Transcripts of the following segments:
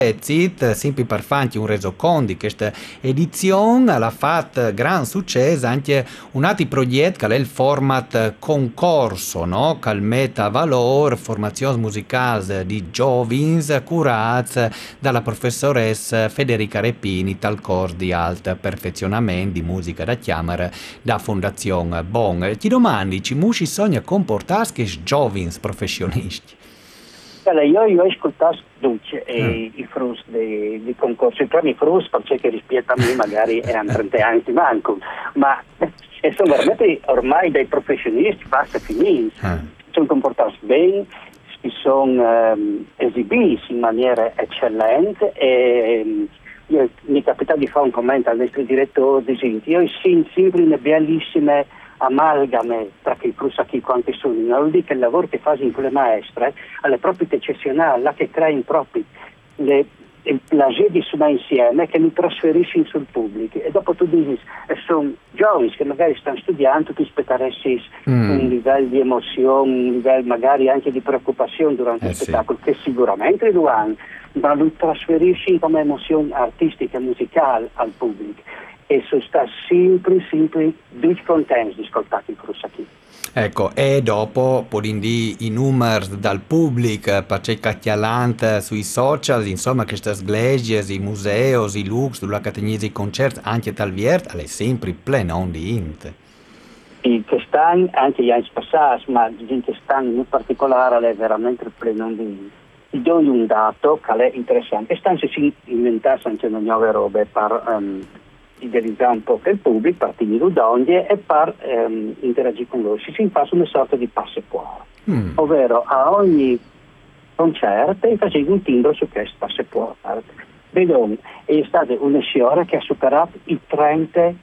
Zit, sempre per farti un resoconto di questa edizione, ha fatto gran successo anche un altro progetto che è il format concorso, no? Che mette a valore formazioni musicali di giovani curati dalla professoressa Federica Repini, tal corso di alto perfezionamento di musica da chiamare da Fondazione Bon. Ti domandi, ci musci sogna comportarsi che giovani professionisti? Allora, io ho ascoltato i frus di concorso, i frus perché rispetto a me magari erano 30 anni di manco, ma sono veramente ormai dei professionisti basta finiti, sono comportati bene, si sono esibiti in maniera eccellente e mi è capitato di fare un commento al nostro direttore di io ho sempre una bellissima amalgame tra chi frusta chi quanti sono, non dico che il lavoro che fa in quelle maestre è proprio eccezionale, la che crea in proprio il piacere di suonare insieme che mi trasferisci sul pubblico e dopo tu dici sono giovani che magari stanno studiando, ti aspetteresti un livello di emozione, un livello magari anche di preoccupazione durante il spettacolo che sicuramente lo hanno, ma lo trasferisci come emozione artistica e musicale al pubblico e sono stati sempre tutti contenti di ascoltare il Crusacchi. Ecco, e dopo i numeri dal pubblico, perché cacchialante sui social, insomma, queste iglesie, i musei, i luoghi, dove catenisi i concerti, anche tal viert, è sempre pieno di gente. E quest'anno, anche gli anni passati, ma in quest'anno in particolare è veramente pieno di gente. Ti do un dato che è interessante, quest'anno si inventano anche nuove robe per idealizzare un po' il pubblico, per tenere d'ogni e per interagire con loro. Si fa una sorta di passaporto, ovvero a ogni concerto facendo un timbro su questo passaporto. Vedete, è stata una sciora che ha superato i 30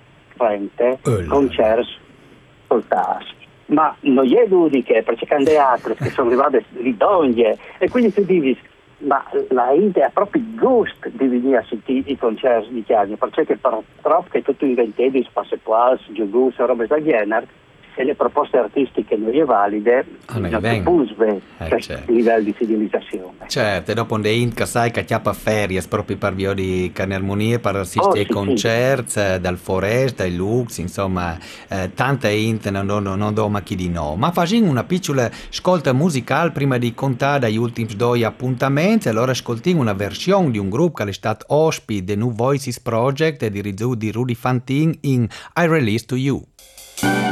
concerti ascoltati. Ma non è l'unica, perché c'è altre che sono arrivate lì d'ogni e quindi tu dici ma la gente ha proprio il gusto di venire a sentire i concerti di Chiagno, perché purtroppo che tutto inventato, passaporti, giugus, robe del genere, e le proposte artistiche non è valide, non pusve questo livello di fidelizzazione. Certo, e dopo un int che sai che chiappa ferie proprio per via di canarmonie, per assistere ai concerti, dal Forest, dai Lux, insomma, tante int non do ma chi di no. Ma facciamo una piccola ascolta musicale prima di contare dagli ultimi due appuntamenti, allora ascoltiamo una versione di un gruppo che è stato ospite del New Voices Project e di Rudy Fantin in I Release to You.